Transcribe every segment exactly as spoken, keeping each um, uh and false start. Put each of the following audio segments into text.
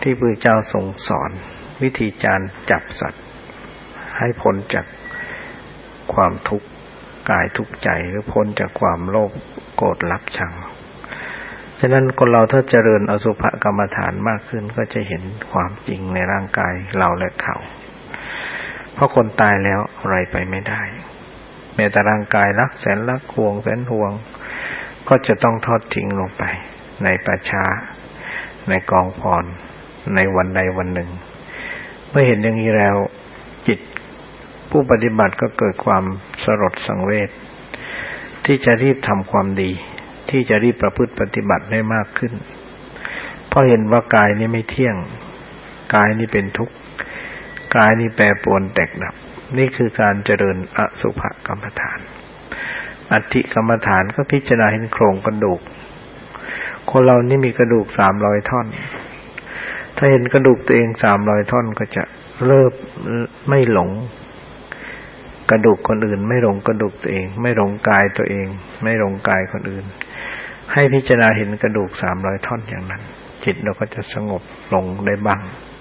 ที่พระเจ้าทรงสอนวิธีการจับสัตว์ให้พ้นจากความทุกข์กายทุกข์ใจหรือพ้นจากความโลภโกรธรักชังฉะนั้นคนเราถ้าเจริญอสุภกรรมฐานมากขึ้นก็จะเห็นความจริงในร่างกายเราและเขาเพราะคนตายแล้วอะไรไปไม่ได้แม้แต่ร่างกายรักแสนรักห่วงแสนห่วงก็จะต้องทอดทิ้งลงไปในป่าช้าในกองฟอนในวันใดวันหนึ่งเมื่อเห็นอย่างนี้แล้วจิตผู้ปฏิบัติก็เกิดความสลดสังเวชที่จะรีบทำความดีที่จะรีบประพฤติปฏิบัติได้มากขึ้นเพราะเห็นว่ากายนี้ไม่เที่ยงกายนี้เป็นทุกข์กายนี้แปรปรวนแตกดับนี่คือการเจริญอสุภกรรมฐานอัตถิกรรมฐานก็พิจารณาเห็นโครงกระดูกคนเรานี่มีกระดูกสามร้อยท่อนถ้าเห็นกระดูกตัวเองสามร้อยท่อนก็จะเริ่มไม่หลงกระดูกคนอื่นไม่หลงกระดูกตัวเองไม่หลงกายตัวเองไม่หลงกายคนอื่นให้พิจารณาเห็นกระดูกสามร้อยท่อนอย่างนั้นจิตเราก็จะสงบลงได้บ้าง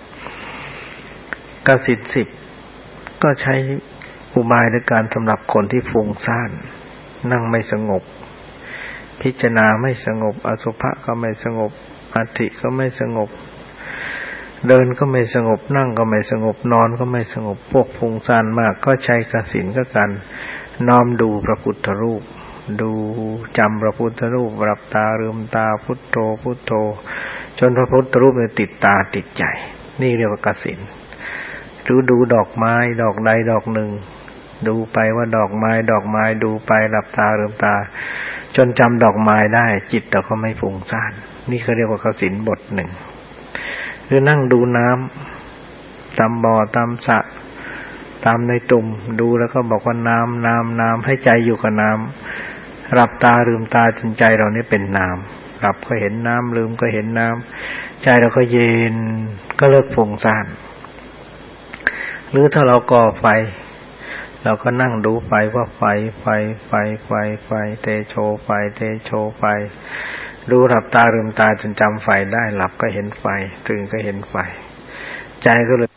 กสิณสิบก็ใช้อุบายในการสำหรับคนที่ฟุ้งซ่านนั่งไม่สงบพิจารณาไม่สงบอสุภะก็ไม่สงบอัตถิก็ไม่สงบเดินก็ไม่สงบนั่งก็ไม่สงบนอนก็ไม่สงบพวกฟุ้งซ่านมากก็ใช้กสิณก็การน้อมดูพระพุทธรูปดูจำพระพุทธรูปหลับตาลืมตาพุทโธพุทโธจนพระพุทธรูปเนี่ยติดตาติดใจนี่เรียกว่ากสิณหรือดูดอกไม้ดอกใดดอกหนึ่งดูไปว่าดอกไม้ดอกไม้ดูไปหลับตาลืมตาจนจำดอกไม้ได้จิตเราก็ไม่ฟุ้งซ่านนี่เขาเรียกว่ากสิณบทหนึ่งหรือนั่งดูน้ำตามบ่อตามสระตามในตุ่มดูแล้วก็บอกว่าน้ำน้ำน้ำให้ใจอยู่กับน้ำหลับตาลืมตาจนใจเรานี่เป็นน้ำหลับก็เห็นน้ำลืมก็เห็นน้ำใจเราก็เย็นก็เลิกฟุ้งซ่านหรือถ้าเราก่อไฟเราก็นั่งดูไฟว่าไฟไฟไฟไฟไฟเตโชไฟเตโชไฟดูหลับตาลืมตาจนจำไฟได้หลับก็เห็นไฟตื่นก็เห็นไฟใจก็เลย